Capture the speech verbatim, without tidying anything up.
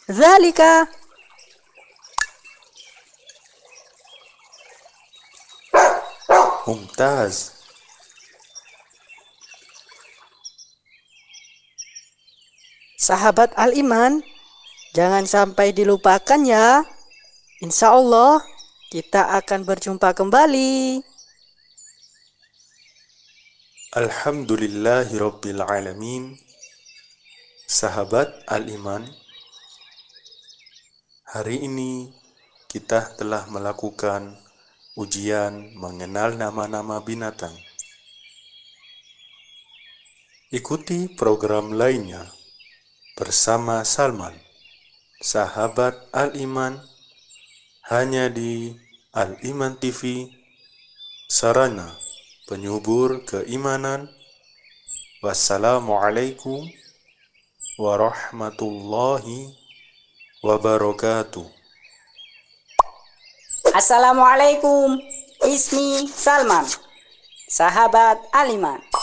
Zalika. ممتاز. Sahabat Al-Iman, jangan sampai dilupakan ya. Insya Allah kita akan berjumpa kembali. Alhamdulillahirabbil alamin. Sahabat Al-Iman, hari ini kita telah melakukan ujian mengenal nama-nama binatang. Ikuti program lainnya bersama Salman, sahabat Al-Iman, hanya di Al-Iman T V, sarana penyubur keimanan. Wassalamualaikum warahmatullahi wabarakatuh. Assalamualaikum. Ismi Salman, sahabat Al-Iman.